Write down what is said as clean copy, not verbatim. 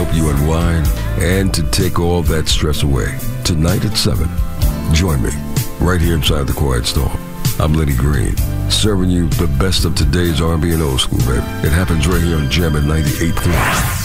help you unwind and to take all that stress away. Tonight at 7, join me right here inside the Quiet Storm. I'm Lenny Green, serving you the best of today's R&B and old school, baby. It happens right here on Gem at 98.3.